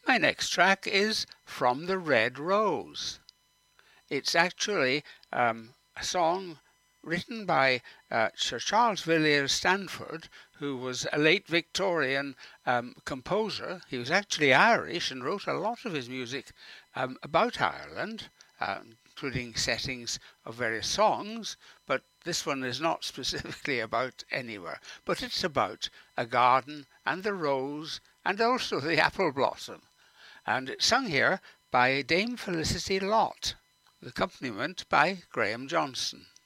My next track is From the Red Rose. It's actually a song written by Sir Charles Villiers Stanford, who was a late Victorian composer. He was actually Irish and wrote a lot of his music about Ireland, including settings of various songs, but this one is not specifically about anywhere, but it's about a garden and the rose and also the apple blossom. And it's sung here by Dame Felicity Lott, with accompaniment by Graham Johnson.